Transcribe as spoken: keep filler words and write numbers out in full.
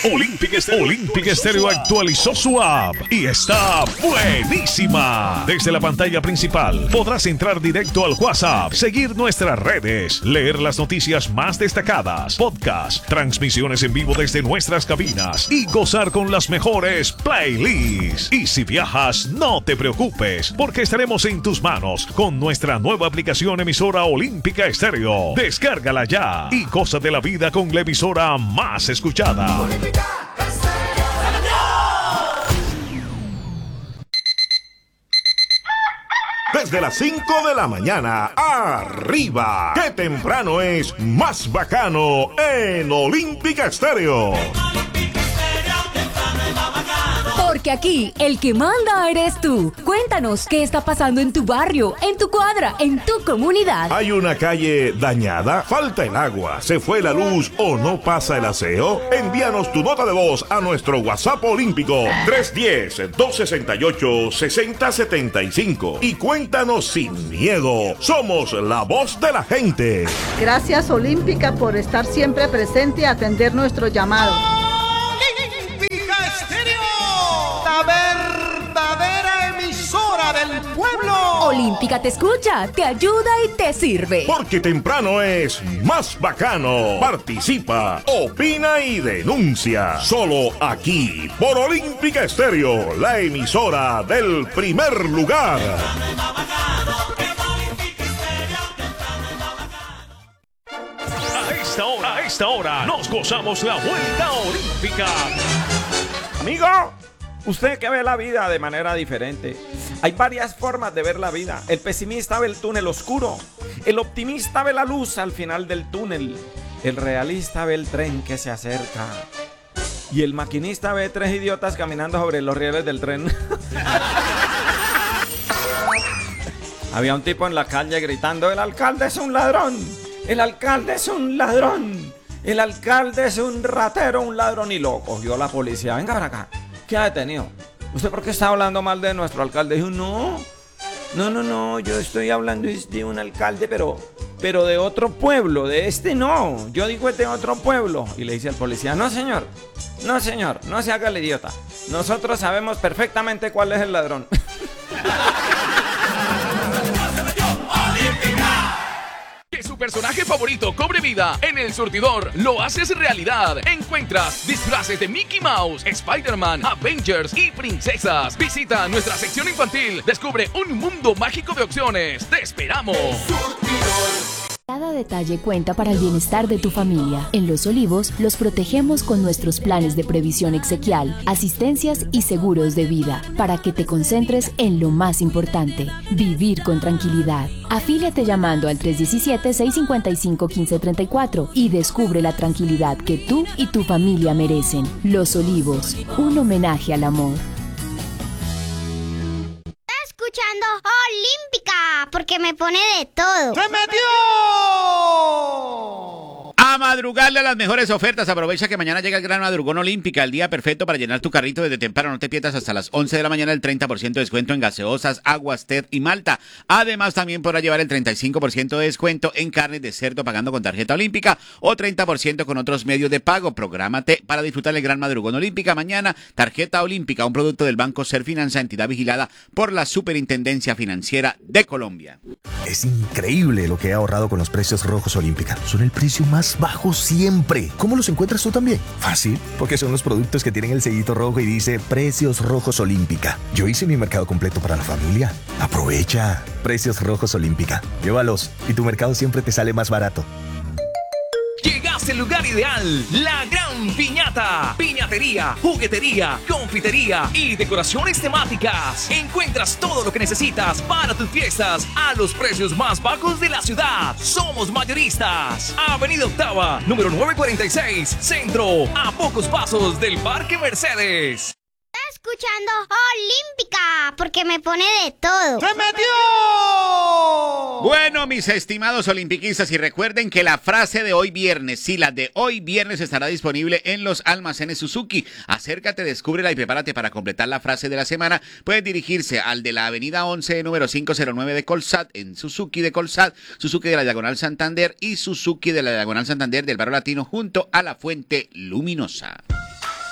Olympic Stereo, Olympic Stereo actualizó su app y está buenísima. Desde la pantalla principal podrás entrar directo al WhatsApp, seguir nuestras redes, leer las noticias más destacadas, podcast, transmisiones en vivo desde nuestras cabinas y gozar con las mejores playlists. Y si viajas, no te preocupes, porque estaremos en tus manos con nuestra nueva aplicación emisora Olímpica Estéreo. Descárgala ya y goza de la vida con la emisora más escuchada. Desde las cinco de la mañana, arriba. ¡Qué temprano es más bacano en Olímpica Estéreo! Porque aquí el que manda eres tú. Cuéntanos qué está pasando en tu barrio, en tu cuadra, en tu comunidad. ¿Hay una calle dañada? ¿Falta el agua? ¿Se fue la luz o no pasa el aseo? Envíanos tu nota de voz a nuestro WhatsApp olímpico tres uno cero, dos seis ocho, seis cero siete cinco y cuéntanos sin miedo. Somos la voz de la gente. Gracias Olímpica por estar siempre presente y atender nuestro llamado. Verdadera emisora del pueblo. Olímpica te escucha, te ayuda y te sirve. Porque temprano es más bacano. Participa, opina y denuncia. Solo aquí, por Olímpica Estéreo, la emisora del primer lugar. A esta hora, a esta hora, nos gozamos la vuelta olímpica. Amigo, usted que ve la vida de manera diferente. Hay varias formas de ver la vida. El pesimista ve el túnel oscuro. El optimista ve la luz al final del túnel. El realista ve el tren que se acerca. Y el maquinista ve tres idiotas caminando sobre los rieles del tren. Había un tipo en la calle gritando: el alcalde es un ladrón. El alcalde es un ladrón. El alcalde es un ratero, un ladrón. Y lo cogió la policía. Venga para acá. ¿Qué ha detenido? ¿Usted por qué está hablando mal de nuestro alcalde? Dijo, no, no, no, no, yo estoy hablando de un alcalde, pero, pero de otro pueblo, de este no, yo digo es de otro pueblo. Y le dice al policía, no señor, no señor, no se haga el idiota. Nosotros sabemos perfectamente cuál es el ladrón. Su personaje favorito cobre vida en El Surtidor lo haces realidad. Encuentras disfraces de Mickey Mouse, Spider-Man, Avengers y princesas. Visita nuestra sección infantil. Descubre un mundo mágico de opciones. ¡Te esperamos! Cada detalle cuenta para el bienestar de tu familia. En Los Olivos los protegemos con nuestros planes de previsión exequial, asistencias y seguros de vida, para que te concentres en lo más importante, vivir con tranquilidad. Afíliate llamando al tres uno siete, seis cinco cinco, uno cinco tres cuatro y descubre la tranquilidad que tú y tu familia merecen. Los Olivos, un homenaje al amor. Escuchando Olímpica, porque me pone de todo. ¡Se metió! A madrugarle a las mejores ofertas. Aprovecha que mañana llega el gran madrugón Olímpica, el día perfecto para llenar tu carrito desde temprano. No te pierdas hasta las once de la mañana el treinta por ciento de descuento en gaseosas, aguas, té y malta. Además, también podrás llevar el treinta y cinco por ciento de descuento en carne de cerdo pagando con tarjeta Olímpica o treinta por ciento con otros medios de pago. Prográmate para disfrutar el gran madrugón Olímpica mañana. Tarjeta Olímpica, un producto del Banco Serfinanza, entidad vigilada por la Superintendencia Financiera de Colombia. Es increíble lo que he ahorrado con los precios rojos Olímpica. Son el precio más bajo siempre. ¿Cómo los encuentras tú también? Fácil, porque son los productos que tienen el sellito rojo y dice Precios Rojos Olímpica. Yo hice mi mercado completo para la familia. Aprovecha. Precios Rojos Olímpica. Llévalos y tu mercado siempre te sale más barato. Llegaste al lugar ideal, la Gran Piñata. Piñatería, juguetería, confitería y decoraciones temáticas. Encuentras todo lo que necesitas para tus fiestas a los precios más bajos de la ciudad. Somos mayoristas. Avenida Octava, número novecientos cuarenta y seis, Centro, a pocos pasos del Parque Mercedes. Escuchando Olímpica, porque me pone de todo. ¡Se metió! Bueno, mis estimados olimpiquistas, y recuerden que la frase de hoy viernes, sí, la de hoy viernes estará disponible en los almacenes Suzuki. Acércate, descúbrela y prepárate para completar la frase de la semana. Puedes dirigirse al de la avenida once, número quinientos nueve de Colsat, en Suzuki de Colsat, Suzuki de la Diagonal Santander y Suzuki de la Diagonal Santander del Barrio Latino junto a la Fuente Luminosa.